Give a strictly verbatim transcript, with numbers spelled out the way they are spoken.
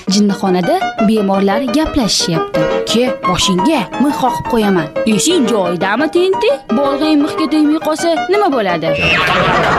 Jinnixonada bemorlar gaplashishyapti. Ke, boshingga mix qoqib qo'yaman. Esing joyidami, Tinti? Bolg'ing mixga tegmay qolsa nima bo'ladi?